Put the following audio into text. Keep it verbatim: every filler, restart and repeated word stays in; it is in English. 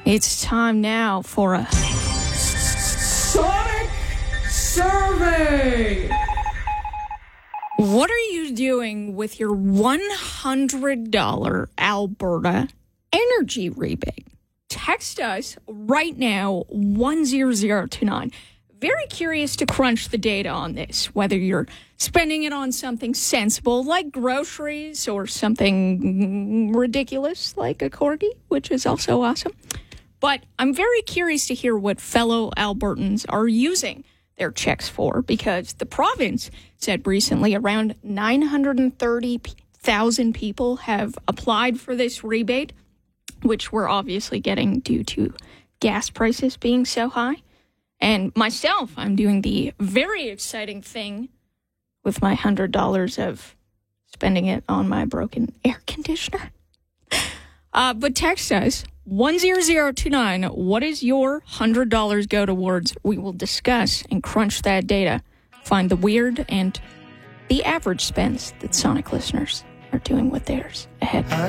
It's time now for a Sonic Survey! What are you doing with your one hundred dollars Alberta energy rebate? Text us right now, one zero zero two nine. Very curious to crunch the data on this, whether you're spending it on something sensible like groceries or something ridiculous like a corgi, which is also awesome. But I'm very curious to hear what fellow Albertans are using their checks for, because the province said recently around nine hundred thirty thousand people have applied for this rebate, which we're obviously getting due to gas prices being so high. And myself, I'm doing the very exciting thing with my one hundred dollars of spending it on my broken air conditioner. Uh, but text us, one zero zero two nine. What does your one hundred dollars go towards? We will discuss and crunch that data, find the weird and the average spends that Sonic listeners are doing with theirs ahead.